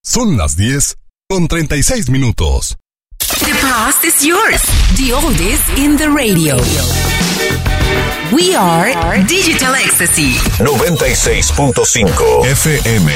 Son las 10:36. The past is yours. The oldies in the radio. We are Digital Ecstasy 96.5 FM.